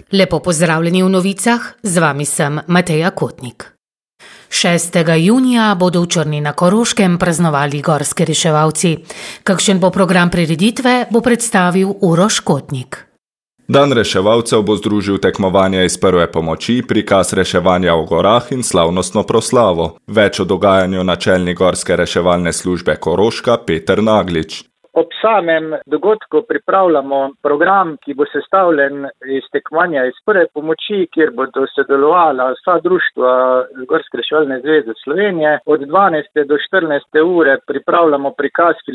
Lepo pozdravljeni v novicah, z vami sem Mateja Kotnik. 6. junija bodo v Črni na Koroškem praznovali gorski reševalci. Kakšen bo program prireditve, bo predstavil Uroš Kotnik. Dan reševalcev bo združil tekmovanja iz prve pomoči, prikaz reševanja v gorah in slavnostno proslavo. Več o dogajanju načelnik Gorske reševalne službe Koroška Peter Naglič. Ob samem dogodku pripravljamo program, ki bo sestavljen iz tekmovanja iz prve pomoči, kjer bodo sodelovala vsa društva Gorske reševalne zveze Slovenije. Od 12. do 14. ure pripravljamo prikaz